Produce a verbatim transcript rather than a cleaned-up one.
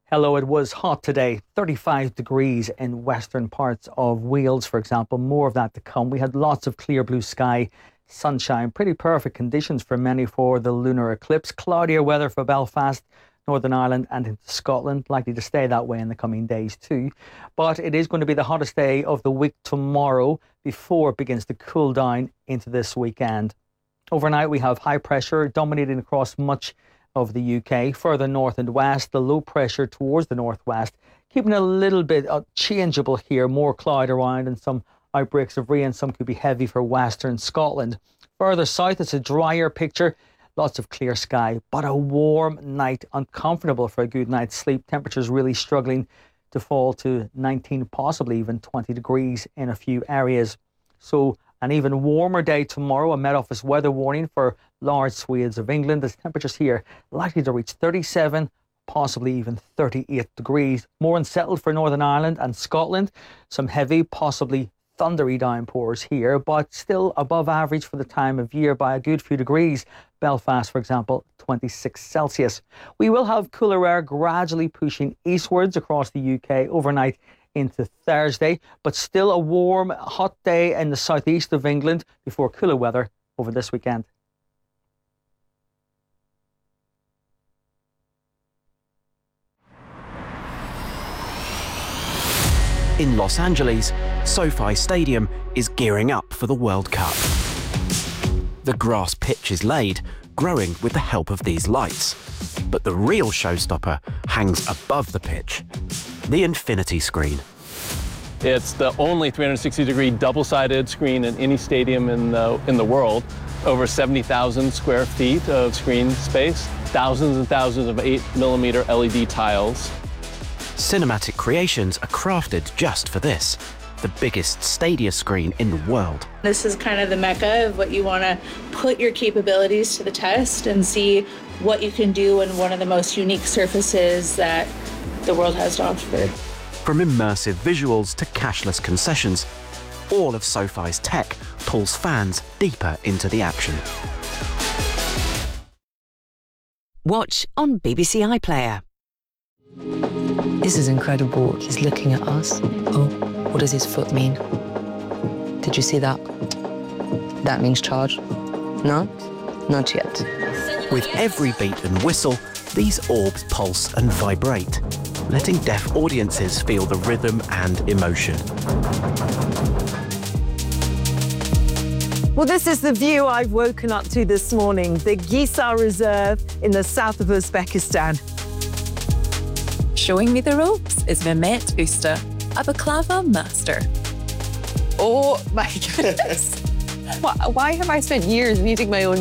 Hello, it was hot today, thirty-five degrees in western parts of Wales, for example. More of that to come. We had lots of clear blue sky, sunshine, pretty perfect conditions for many for the lunar eclipse. Cloudier weather for Belfast, Northern Ireland and into Scotland, likely to stay that way in the coming days too. But it is going to be the hottest day of the week tomorrow before it begins to cool down into this weekend. Overnight we have high pressure dominating across much of the U K. Further north and west, the low pressure towards the northwest, keeping a little bit uh, changeable here, more cloud around and some outbreaks of rain. Some could be heavy for western Scotland. Further south, it's a drier picture, lots of clear sky, but a warm night, uncomfortable for a good night's sleep. Temperatures really struggling to fall to nineteen, possibly even twenty degrees in a few areas. So an even warmer day tomorrow. A Met Office weather warning for large swathes of England. The temperatures here likely to reach thirty-seven, possibly even thirty-eight degrees. More unsettled for Northern Ireland and Scotland. Some heavy, possibly thundery downpours here, but still above average for the time of year by a good few degrees. Belfast, for example, twenty-six Celsius. We will have cooler air gradually pushing eastwards across the U K overnight into Thursday, but still a warm, hot day in the southeast of England before cooler weather over this weekend. In Los Angeles, SoFi Stadium is gearing up for the World Cup. The grass pitch is laid, growing with the help of these lights. But the real showstopper hangs above the pitch, the infinity screen. It's the only three hundred sixty degree double-sided screen in any stadium in the, in the world. Over seventy thousand square feet of screen space, thousands and thousands of eight millimeter L E D tiles. Cinematic Creations are crafted just for this, the biggest Stadia screen in the world. This is kind of the mecca of what you want to put your capabilities to the test and see what you can do in one of the most unique surfaces that the world has to offer. From immersive visuals to cashless concessions, all of SoFi's tech pulls fans deeper into the action. Watch on B B C iPlayer. This is incredible. He's looking at us. Oh, what does his foot mean? Did you see that? That means charge. No? Not yet. With every beat and whistle, these orbs pulse and vibrate, letting deaf audiences feel the rhythm and emotion. Well, this is the view I've woken up to this morning, the Gisar Reserve in the south of Uzbekistan. Showing me the ropes is Mehmet Usta, a baklava master. Oh my goodness. Why have I spent years kneading my own